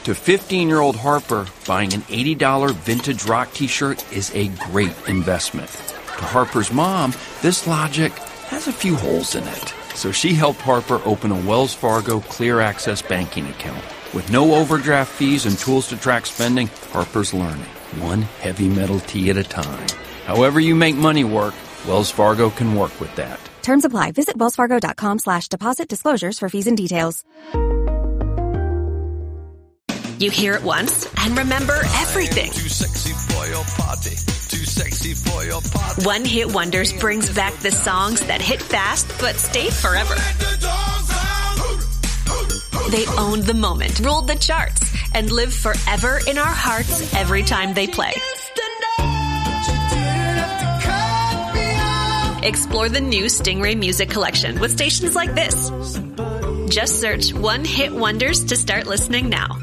To 15-year-old Harper, buying an $80 vintage rock t-shirt is a great investment. To Harper's mom, this logic has a few holes in it. So she helped Harper open a Wells Fargo Clear Access banking account. With no overdraft fees and tools to track spending, Harper's learning, one heavy metal tea at a time. However you make money work, Wells Fargo can work with that. Terms apply. Visit wellsfargo.com/deposit disclosures for fees and details. You hear it once and remember everything. Too sexy for your party. Too sexy for your party. One Hit Wonders brings back the songs that hit fast but stay forever. They owned the moment, ruled the charts, and live forever in our hearts every time they play. Explore the new Stingray Music Collection with stations like this. Just search One Hit Wonders to start listening now.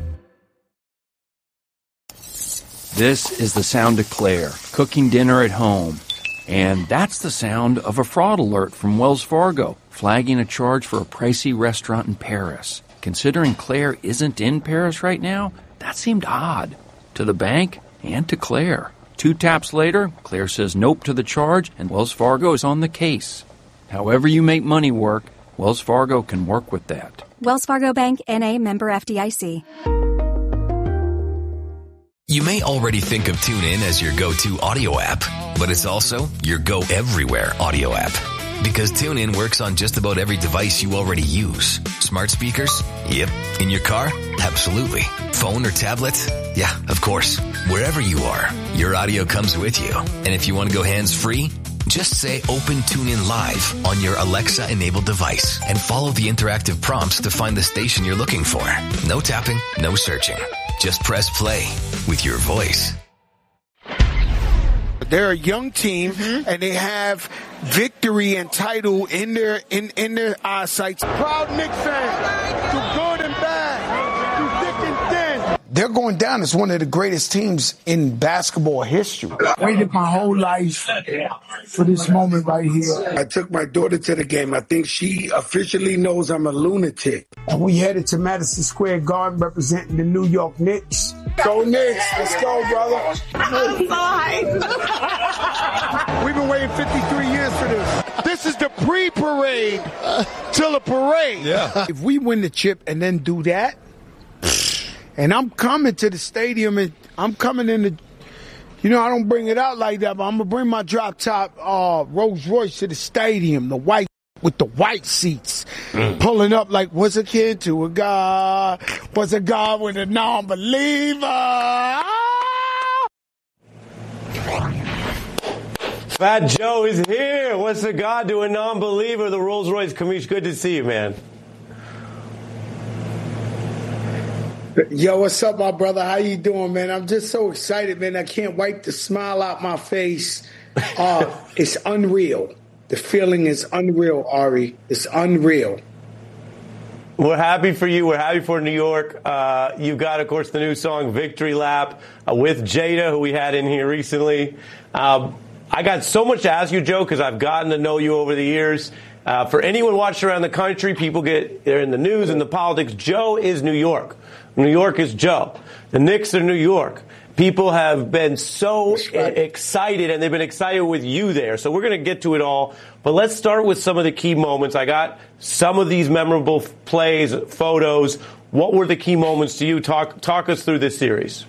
This is the sound of Claire, cooking dinner at home. And that's the sound of a fraud alert from Wells Fargo, flagging a charge for a pricey restaurant in Paris. Considering Claire isn't in Paris right now, that seemed odd. To the bank and to Claire. 2 taps later, Claire says nope to the charge, and Wells Fargo is on the case. However you make money work, Wells Fargo can work with that. Wells Fargo Bank, N.A., member FDIC. You may already think of TuneIn as your go-to audio app, but it's also your go-everywhere audio app. Because TuneIn works on just about every device you already use. Smart speakers? Yep. In your car? Absolutely. Phone or tablet? Yeah, of course. Wherever you are, your audio comes with you. And if you want to go hands-free, just say Open TuneIn Live on your Alexa-enabled device and follow the interactive prompts to find the station you're looking for. No tapping, no searching. Just press play with your voice. They're a young team, and they have victory and title in their eyesight. Proud Knicks fans, through good and bad, through thick and thin. They're going down as one of the greatest teams in basketball history. Waited my whole life for this moment right here. I took my daughter to the game. I think she officially knows I'm a lunatic. And we headed to Madison Square Garden representing the New York Knicks. Go Knicks. Let's go, brother. I'm so hyped. We've been waiting 53 years for this. This is the pre-parade till the parade. Yeah. If we win the chip and then do that, and I'm coming to the stadium and I'm coming in the, I don't bring it out like that, but I'm going to bring my drop top Rolls Royce to the stadium, the white with the white seats, pulling up like, was a kid to a God, was a God with a non-believer. Fat Joe is here. What's a God to a non-believer? The Rolls Royce. Kamish, good to see you, man. Yo, what's up, my brother? How you doing, man? I'm just so excited, man. I can't wipe the smile out my face. It's unreal. The feeling is unreal, Ari. It's unreal. We're happy for you. We're happy for New York. You've got, of course, the new song Victory Lap with Jada, who we had in here recently. I got so much to ask you, Joe, because I've gotten to know you over the years. For anyone watching around the country, they're in the news and the politics. Joe is New York. New York is Joe. The Knicks are New York. People have been so excited, and they've been excited with you there. So we're going to get to it all. But let's start with some of the key moments. I got some of these memorable plays, photos. What were the key moments to you? Talk us through this series.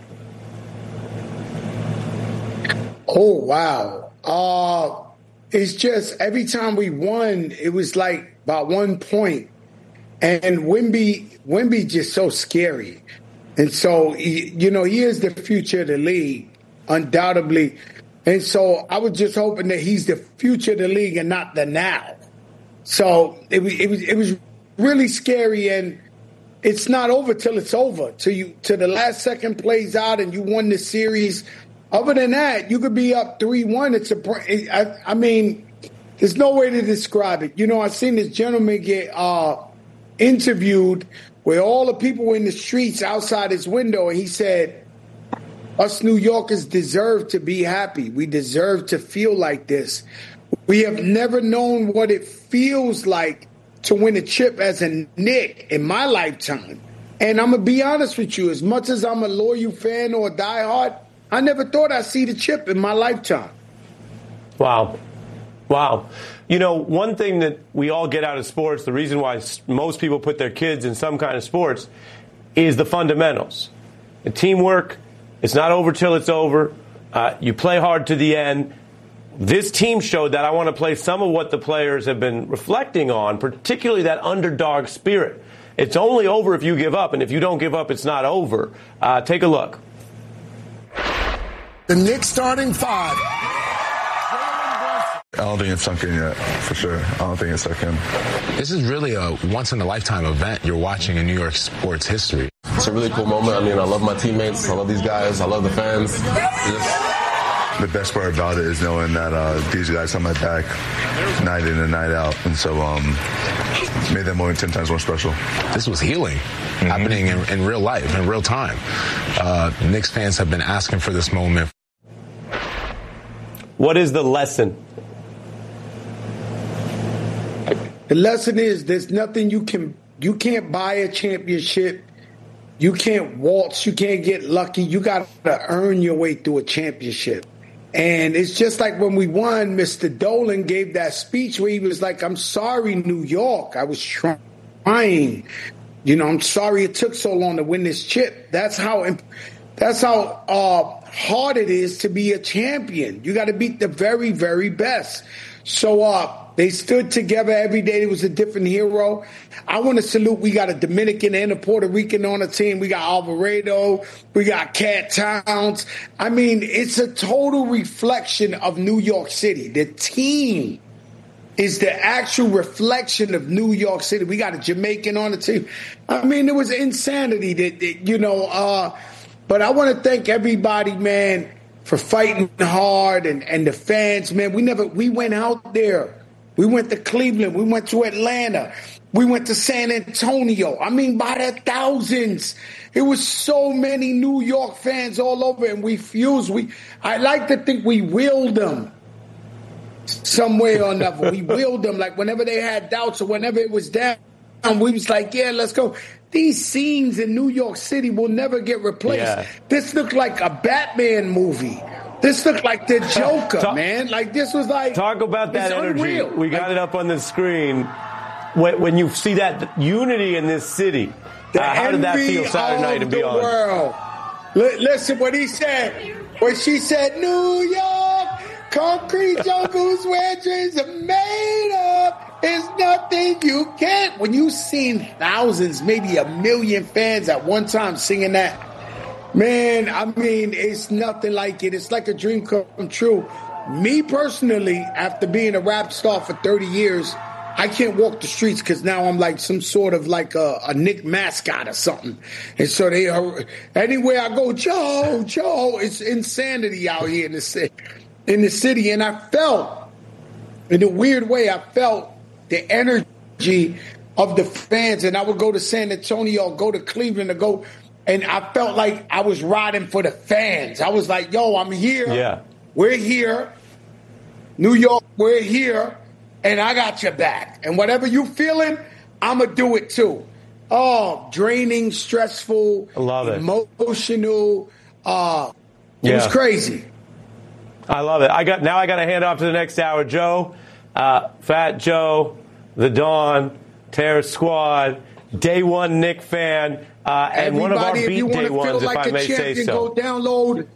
Oh, wow. It's just every time we won, it was like about 1 point. And Wemby just so scary. And so, he is the future of the league, undoubtedly. And so I was just hoping that he's the future of the league and not the now. So it was really scary, and it's not over till it's over. Till the last second plays out and you won the series. Other than that, you could be up 3-1. I mean, there's no way to describe it. I seen this gentleman get interviewed where all the people in the streets outside his window, and he said, us New Yorkers deserve to be happy. We deserve to feel like this. We have never known what it feels like to win a chip as a Knick in my lifetime. And I'm going to be honest with you, as much as I'm a loyal fan or a diehard, I never thought I'd see the chip in my lifetime. Wow. You know, one thing that we all get out of sports, the reason why most people put their kids in some kind of sports, is the fundamentals. The teamwork, it's not over till it's over. You play hard to the end. This team showed that. I want to play some of what the players have been reflecting on, particularly that underdog spirit. It's only over if you give up, and if you don't give up, it's not over. Take a look. The Knicks starting five. I don't think it's sunk in yet, for sure. I don't think it's sunk in. This is really a once-in-a-lifetime event you're watching in New York sports history. It's a really cool moment. I mean, I love my teammates. I love these guys. I love the fans. The best part about it is knowing that these guys have my back night in and night out. And so made that moment 10 times more special. This was healing happening in real life, in real time. Knicks fans have been asking for this moment. What is the lesson? The lesson is there's nothing you can't buy a championship. You can't waltz. You can't get lucky. You got to earn your way through a championship. And it's just like when we won, Mr. Dolan gave that speech where he was like, I'm sorry, New York. I was trying. You know, I'm sorry it took so long to win this chip. That's how hard it is to be a champion. You got to beat the very, very best. So they stood together every day. It was a different hero. I want to salute. We got a Dominican and a Puerto Rican on the team. We got Alvarado. We got Cat Towns. I mean, it's a total reflection of New York City. The team is the actual reflection of New York City. We got a Jamaican on the team. I mean, it was insanity but I want to thank everybody, man, for fighting hard and the fans, man. We went out there. We went to Cleveland. We went to Atlanta. We went to San Antonio. I mean, by the thousands. It was so many New York fans all over, and we fused. I like to think we willed them some way or another. We willed them, like whenever they had doubts or whenever it was down, we was like, yeah, let's go. These scenes in New York City will never get replaced. Yeah. This looked like a Batman movie. This looked like the Joker, man. Like, this was like... Talk about that energy. Unreal. We got it up on the screen. When you see that unity in this city, how did that feel Saturday night and beyond? World. Listen what he said. When she said, New York, concrete jungles where dreams are made of. There's nothing you can't. When you've seen thousands, maybe 1 million fans at one time singing that, man, I mean, it's nothing like it. It's like a dream come true. Me personally, after being a rap star for 30 years, I can't walk the streets because now I'm like some sort of like a Nick mascot or something. And so anywhere I go, Joe, it's insanity out here in the city. And I felt, in a weird way, the energy of the fans. And I would go to San Antonio, go to Cleveland, and I felt like I was riding for the fans. I was like, yo, I'm here. Yeah. We're here. New York, we're here. And I got your back. And whatever you feeling, I'm going to do it too. Oh, draining, stressful, I love it. Emotional. It was crazy. I love it. I got to hand off to the next hour. Joe, Fat Joe, The Dawn, Terror Squad, Day One Knick fan, and one of our beat Day Ones, if I may say so. Go download.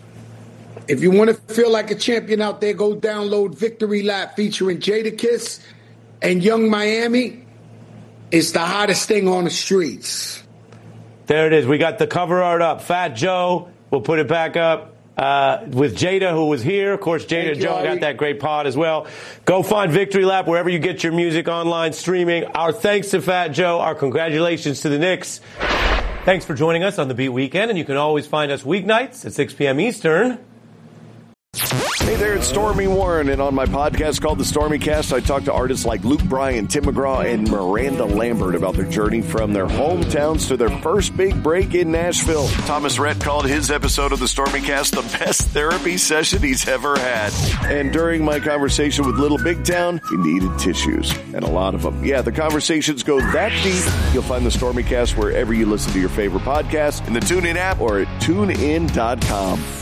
If you want to feel like a champion out there, go download Victory Lap featuring Jadakiss and Young Miami. It's the hottest thing on the streets. There it is. We got the cover art up. Fat Joe, we'll put it back up with Jada, who was here. Of course, Jada and Joe got that great pod as well. Go find Victory Lap wherever you get your music online streaming. Our thanks to Fat Joe. Our congratulations to the Knicks. Thanks for joining us on the Beat Weekend, and you can always find us weeknights at 6 p.m. Eastern. Hey there, it's Stormy Warren, and on my podcast called The Stormy Cast, I talk to artists like Luke Bryan, Tim McGraw, and Miranda Lambert about their journey from their hometowns to their first big break in Nashville. Thomas Rhett called his episode of The Stormy Cast the best therapy session he's ever had. And during my conversation with Little Big Town, he needed tissues, and a lot of them. Yeah, the conversations go that deep. You'll find The Stormy Cast wherever you listen to your favorite podcasts, in the TuneIn app, or at TuneIn.com.